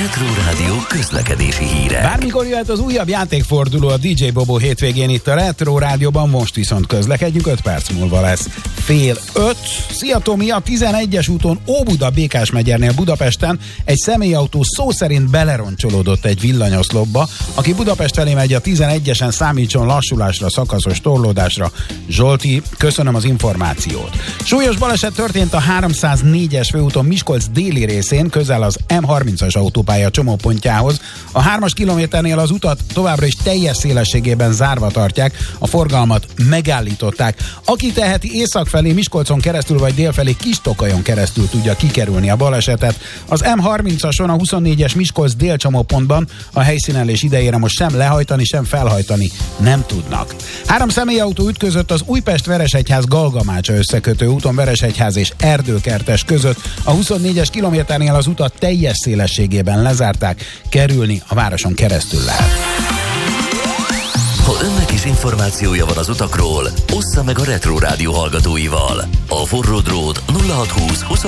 Retro Rádió közlekedési híre. Bármikor jöhet az újabb játékforduló a DJ Bobo hétvégén itt a Retro Rádióban, most viszont közlekedjünk, 5 perc múlva lesz 4:30. Szia Tomi, a 11-es úton Óbuda-Békás megyernél Budapesten egy személyautó szó szerint beleroncsolódott egy villanyoszlopba. Aki Budapest felé megy, a 11-esen számítson lassulásra, szakaszos torlódásra. Zsolti, köszönöm az információt. Súlyos baleset történt a 304-es főúton Miskolc déli részén, közel az M30-as autópálya csomópontjához. A 3-as kilométernél az utat továbbra is teljes szélességében zárva tartják, a forgalmat megállították. Aki teheti észak felé, Miskolcon keresztül vagy dél felé Kistokajon keresztül tudja kikerülni a balesetet. Az M30-ason a 24-es Miskolc délcsomópontban a helyszínelés idejére most sem lehajtani, sem felhajtani nem tudnak. 3 személyautó ütközött az Újpest-Veresegyház-Galgamácsa összekötő úton Veresegyház és Erdőkertes között. A 24-es kilométernél az utat teljes szélességében lezárták, kerülni a városon keresztül lehet. Ha önnek is információja van az utakról, ossza meg a Retro Rádió hallgatóival. A forró drót 0620